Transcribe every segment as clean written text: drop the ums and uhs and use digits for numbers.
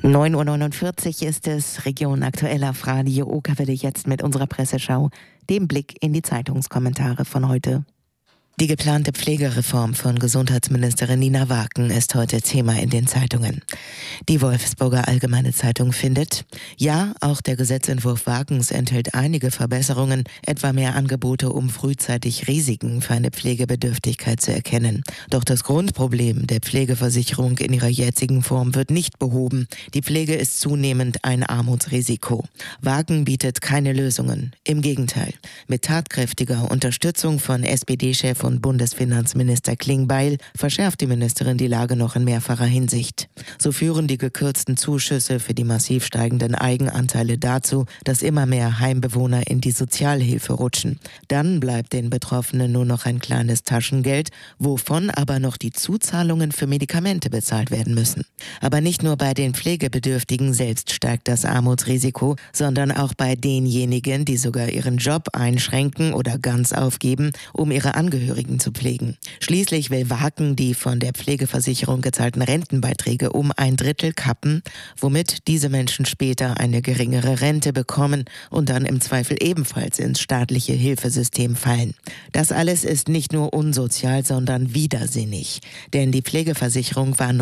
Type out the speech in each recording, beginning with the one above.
9:49 Uhr ist es, Region aktuell auf Radio OKW jetzt mit unserer Presseschau, dem Blick in die Zeitungskommentare von heute. Die geplante Pflegereform von Gesundheitsministerin Nina Waken ist heute Thema in den Zeitungen. Die Wolfsburger Allgemeine Zeitung findet, ja, auch der Gesetzentwurf Wakens enthält einige Verbesserungen, etwa mehr Angebote, um frühzeitig Risiken für eine Pflegebedürftigkeit zu erkennen. Doch das Grundproblem der Pflegeversicherung in ihrer jetzigen Form wird nicht behoben. Die Pflege ist zunehmend ein Armutsrisiko. Waken bietet keine Lösungen. Im Gegenteil, mit tatkräftiger Unterstützung von SPD-Chef und Bundesfinanzminister Klingbeil verschärft die Ministerin die Lage noch in mehrfacher Hinsicht. So führen die gekürzten Zuschüsse für die massiv steigenden Eigenanteile dazu, dass immer mehr Heimbewohner in die Sozialhilfe rutschen. Dann bleibt den Betroffenen nur noch ein kleines Taschengeld, wovon aber noch die Zuzahlungen für Medikamente bezahlt werden müssen. Aber nicht nur bei den Pflegebedürftigen selbst steigt das Armutsrisiko, sondern auch bei denjenigen, die sogar ihren Job einschränken oder ganz aufgeben, um ihre Angehörigen zu pflegen. Schließlich will Waken die von der Pflegeversicherung gezahlten Rentenbeiträge um 1/3 kappen, womit diese Menschen später eine geringere Rente bekommen und dann im Zweifel ebenfalls ins staatliche Hilfesystem fallen. Das alles ist nicht nur unsozial, sondern widersinnig. Denn die Pflegeversicherung war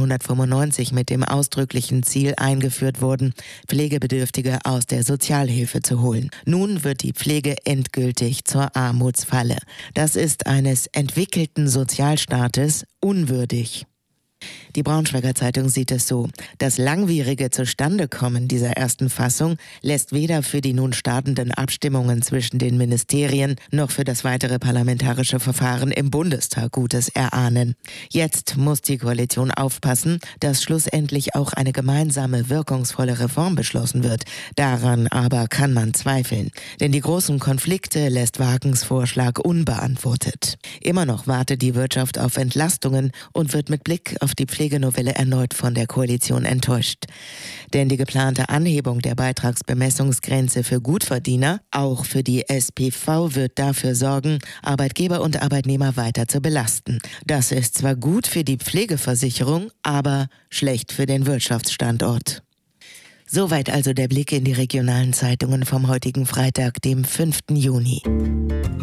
1995 mit dem ausdrücklichen Ziel eingeführt worden, Pflegebedürftige aus der Sozialhilfe zu holen. Nun wird die Pflege endgültig zur Armutsfalle. Das ist eines entwickelten Sozialstaates unwürdig. Die Braunschweiger Zeitung sieht es so: Das langwierige Zustandekommen dieser ersten Fassung lässt weder für die nun startenden Abstimmungen zwischen den Ministerien noch für das weitere parlamentarische Verfahren im Bundestag Gutes erahnen. Jetzt muss die Koalition aufpassen, dass schlussendlich auch eine gemeinsame, wirkungsvolle Reform beschlossen wird. Daran aber kann man zweifeln, denn die großen Konflikte lässt Wakens Vorschlag unbeantwortet. Immer noch wartet die Wirtschaft auf Entlastungen und wird mit Blick auf die Pflegenovelle erneut von der Koalition enttäuscht. Denn die geplante Anhebung der Beitragsbemessungsgrenze für Gutverdiener, auch für die SPV, wird dafür sorgen, Arbeitgeber und Arbeitnehmer weiter zu belasten. Das ist zwar gut für die Pflegeversicherung, aber schlecht für den Wirtschaftsstandort. Soweit also der Blick in die regionalen Zeitungen vom heutigen Freitag, dem 5. Juni.